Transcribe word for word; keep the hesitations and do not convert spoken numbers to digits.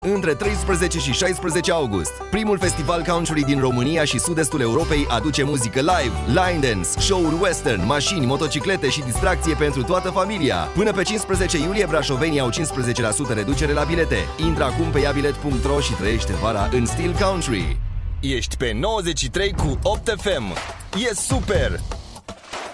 Între treisprezece și șaisprezece august, primul festival country din România și sud-estul Europei aduce muzică live, line dance, show-uri western, mașini, motociclete și distracție pentru toată familia. Până pe cincisprezece iulie, brașovenii au cincisprezece la sută reducere la bilete. Intră acum pe iabilet punct ro și trăiește vara în stil country. Ești pe nouăzeci și trei cu opt F M. E super!